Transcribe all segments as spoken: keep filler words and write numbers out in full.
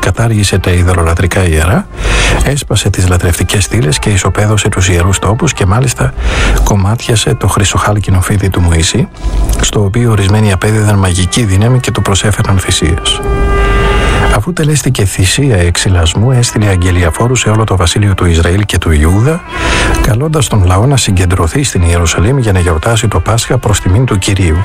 κατάργησε τα ειδωλολατρικά ιερά, έσπασε τις λατρευτικές στήλες και ισοπαίδωσε τους ιερούς τόπους και μάλιστα κομμάτιασε το χρυσοχάλκινο φίδι του Μωυσή, στο οποίο ορισμένοι απέδιδαν μαγική δύναμη και του προσέφεραν θυσίες. Αφού τελέστηκε θυσία εξυλασμού, έστειλε αγγελιαφόρους σε όλο το βασίλειο του Ισραήλ και του Ιούδα, καλώντας τον λαό να συγκεντρωθεί στην Ιερουσαλήμ για να γιορτάσει το Πάσχα προς τιμήν του Κυρίου.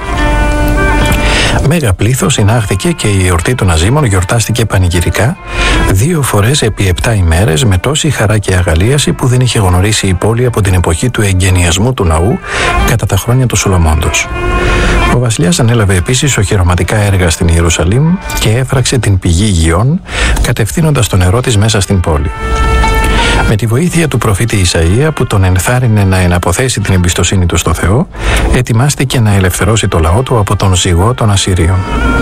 Μέγα πλήθος συνάχθηκε και η εορτή των Αζήμων γιορτάστηκε πανηγυρικά δύο φορές επί επτά ημέρες με τόση χαρά και αγαλίαση που δεν είχε γνωρίσει η πόλη από την εποχή του εγγενιασμού του ναού κατά τα χρόνια του Σολομώντος. Ο βασιλιάς ανέλαβε επίσης οχυρωματικά έργα στην Ιερουσαλήμ και έφραξε την πηγή Γιών, κατευθύνοντας το νερό της μέσα στην πόλη. Με τη βοήθεια του προφήτη Ισαΐα, που τον ενθάρρυνε να εναποθέσει την εμπιστοσύνη του στο Θεό, ετοιμάστηκε να ελευθερώσει το λαό του από τον ζυγό των Ασσυρίων.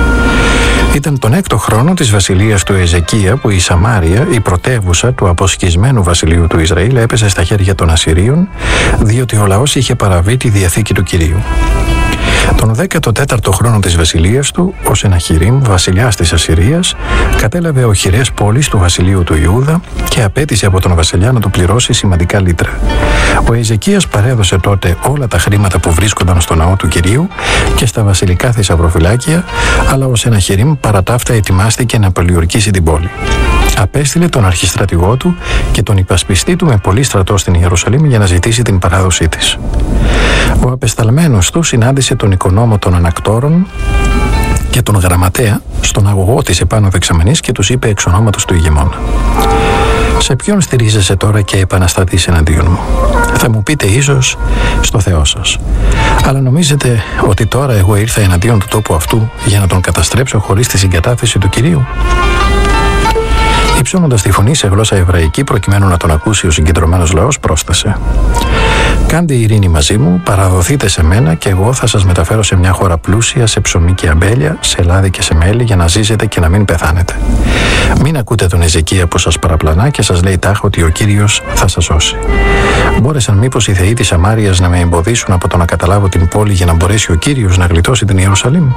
Ήταν τον έκτο χρόνο της βασιλείας του Εζεκία που η Σαμάρια, η πρωτεύουσα του αποσχισμένου βασιλείου του Ισραήλ, έπεσε στα χέρια των Ασσυρίων, διότι ο λαός είχε παραβεί τη διαθήκη του Κυρίου. Τον δέκατο τέταρτο χρόνο της βασιλείας του, ο Σεναχιρίμ, βασιλιάς της Ασσυρίας, κατέλαβε οχυρές πόλεις του βασιλείου του Ιούδα και απέτησε από τον βασιλιά να του πληρώσει σημαντικά λίτρα. Ο Εζεκίας παρέδωσε τότε όλα τα χρήματα που βρίσκονταν στο ναό του Κυρίου και στα βασιλικά θησαυροφυλάκια, αλλά ο Σεναχιρίμ παρά τα αυτά ετοιμάστηκε να πολιορκήσει την πόλη. Απέστειλε τον αρχιστρατηγό του και τον υπασπιστή του με πολύ στρατό στην Ιερουσαλήμ για να ζητήσει την παράδοσή της. Ο απεσταλμένος του συνάντησε τον οικονόμο των ανακτόρων και τον γραμματέα στον αγωγό της επάνω δεξαμενής και τους είπε εξ ονόματος του ηγεμόνα: «Σε ποιον στηρίζεσαι τώρα και επαναστατείς εναντίον μου? Θα μου πείτε ίσως στο Θεό σας. Αλλά νομίζετε ότι τώρα εγώ ήρθα εναντίον του τόπου αυτού για να τον καταστρέψω χωρίς τη συγκατάθεση του Κυρίου?» Υψώνοντας τη φωνή σε γλώσσα εβραϊκή προκειμένου να τον ακούσει ο συγκεντρωμένος λαός, πρόστασε: «Κάντε ειρήνη μαζί μου, παραδοθείτε σε μένα και εγώ θα σας μεταφέρω σε μια χώρα πλούσια σε ψωμί και αμπέλια, σε λάδι και σε μέλι, για να ζήσετε και να μην πεθάνετε. Μην ακούτε τον Εζεκία που σας παραπλανά και σας λέει τάχα ότι ο Κύριος θα σας σώσει. Μπόρεσαν μήπως οι θεοί της Σαμάριας να με εμποδίσουν από το να καταλάβω την πόλη για να μπορέσει ο Κύριος να γλιτώσει την Ιερουσαλήμ?»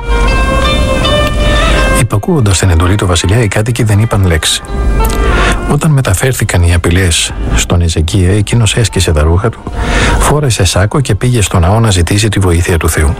Υπακούοντας την εντολή του βασιλιά, οι κάτοικοι δεν είπαν λέξη. Όταν μεταφέρθηκαν οι απειλές στον Εζεκία, εκείνος έσκησε τα ρούχα του, φόρεσε σάκο και πήγε στο ναό να ζητήσει τη βοήθεια του Θεού.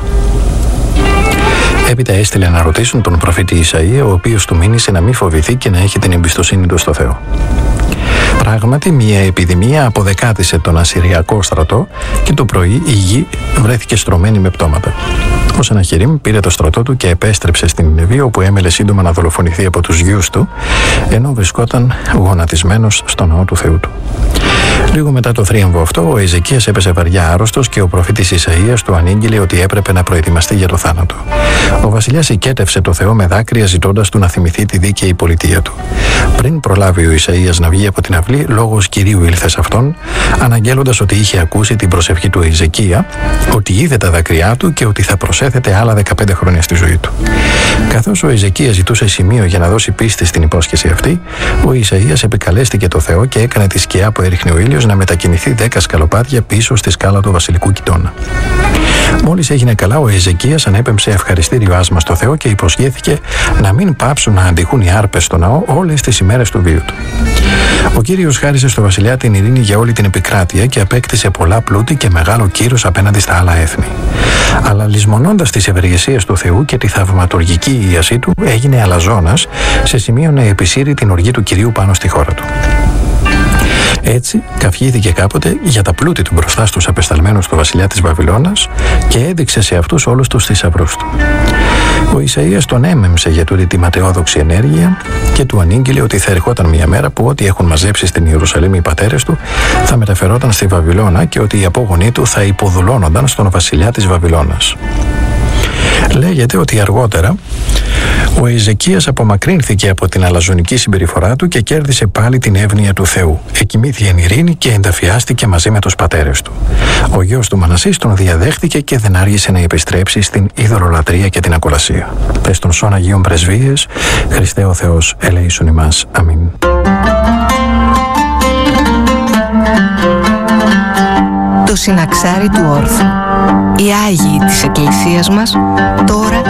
Έπειτα έστειλε να ρωτήσουν τον προφήτη Ισαΐα, ο οποίος του μήνυσε να μην φοβηθεί και να έχει την εμπιστοσύνη του στο Θεό. Πράγματι, μια επιδημία αποδεκάτησε τον Ασσυριακό στρατό και το πρωί η γη βρέθηκε στρωμένη με πτώματα. Ο Σεναχιρίμ πήρε το στρατό του και επέστρεψε στην Νινεβή, όπου έμελε σύντομα να δολοφονηθεί από τους γιους του, ενώ βρισκόταν γονατισμένος στο ναό του Θεού του. Λίγο μετά το θρίαμβο αυτό, ο Εζεκίας έπεσε βαριά άρρωστος και ο προφήτης Ισαΐας του ανήγγειλε ότι έπρεπε να προετοιμαστεί για το θάνατο. Ο βασιλιάς οικέτευσε το Θεό με δάκρυα, ζητώντας του να θυμηθεί τη δίκαιη πολιτεία του. Πριν προλάβει ο Ισαΐας να βγει από την αυλή, λόγος Κυρίου ήλθε σε αυτόν, αναγγέλλοντας ότι είχε ακούσει την προσευχή του Εζεκία, ότι είδε τα δάκρυά του και ότι θα προσέθετε άλλα δεκαπέντε χρόνια στη ζωή του. Καθώς ο Εζεκίας ζητούσε σημείο για να δώσει πίστη στην υπόσχεση αυτή, ο Ισαΐας επικαλέστηκε το Θεό και έκανε τη σκιά που έριχνε ο ήλιος να μετακινηθεί δέκα σκαλοπάτια πίσω στη σκάλα του βασιλικού κοιτώνα. Μόλις έγινε καλά, ο Εζεκίας ανέπεμψε ευχαριστήριο άσμα στο Θεό και υποσχέθηκε να μην πάψουν να αντιχούν οι άρπες στο ναό όλες τις ημέρες του βίου του. Ο Κύριος χάρισε στο βασιλιά την ειρήνη για όλη την επικράτεια και απέκτησε πολλά πλούτη και μεγάλο κύρος απέναντι στα άλλα έθνη. Αλλά λησμονώντας τις ευεργεσίες του Θεού και τη θαυματουργική ίαση του, έγινε αλαζόνας σε σημείο να επισύρει την οργή του Κυρίου πάνω στη χώρα του. Έτσι, καυχήθηκε κάποτε για τα πλούτη του μπροστά στους απεσταλμένους του βασιλιά της Βαβυλώνας και έδειξε σε αυτούς όλους τους θησαυρούς του. Ο Ισαΐας τον έμεμψε για τούτη τη ματαιόδοξη ενέργεια και του ανήγγειλε ότι θα ερχόταν μια μέρα που ό,τι έχουν μαζέψει στην Ιερουσαλήμ οι πατέρες του θα μεταφερόταν στη Βαβυλώνα και ότι οι απόγονοί του θα υποδουλώνονταν στον βασιλιά της Βαβυλώνας. Λέγεται ότι αργότερα ο Εζεκίας απομακρύνθηκε από την αλαζονική συμπεριφορά του και κέρδισε πάλι την εύνοια του Θεού. Εκοιμήθη εν ειρήνη και ενταφιάστηκε μαζί με τους πατέρες του. Ο γιος του Μανασής τον διαδέχτηκε και δεν άργησε να επιστρέψει στην ειδωλολατρία και την ακολασία. Πες των σών Αγίων Πρεσβείες, Χριστέ ο Θεός, ελέησον ημάς. Αμήν. Το συναξάρι του όρθου. Οι Άγιοι της Εκκλησίας μας τώρα